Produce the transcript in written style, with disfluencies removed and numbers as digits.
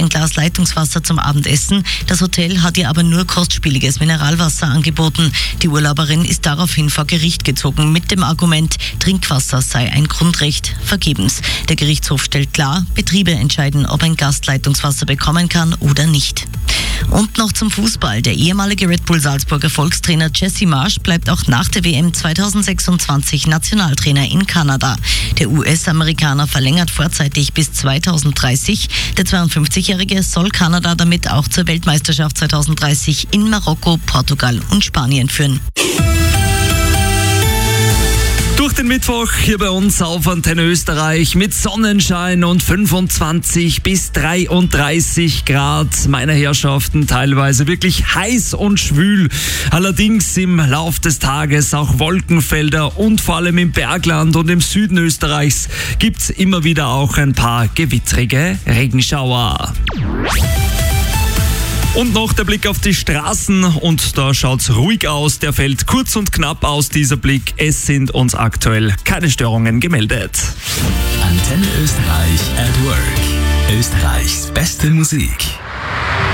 ein Glas Leitungswasser zum Abendessen. Das Hotel hat ihr aber nur kostspieliges Mineralwasser angeboten. Die Urlauberin ist daraufhin vor Gericht gezogen mit dem Argument, Trinkwasser sei ein Grundrecht. Vergebens. Der Gerichtshof stellt klar, Betriebe entscheiden, ob ein Gast Leitungswasser bekommen kann oder nicht. Und noch zum Fußball. Der ehemalige Red Bull Salzburger Volkstrainer Jesse Marsch bleibt auch nach der WM 2026 Nationaltrainer in Kanada. Der US-Amerikaner verlängert vorzeitig bis 2030. Der 52-Jährige soll Kanada damit auch zur Weltmeisterschaft 2030 in Marokko, Portugal und Spanien führen. Durch den Mittwoch hier bei uns auf Antenne Österreich mit Sonnenschein und 25 bis 33 Grad. Meine Herrschaften, teilweise wirklich heiß und schwül. Allerdings im Lauf des Tages auch Wolkenfelder und vor allem im Bergland und im Süden Österreichs gibt's immer wieder auch ein paar gewittrige Regenschauer. Und noch der Blick auf die Straßen und da schaut's ruhig aus. Der fällt kurz und knapp aus, dieser Blick. Es sind uns aktuell keine Störungen gemeldet. Antenne Österreich at Work. Österreichs beste Musik.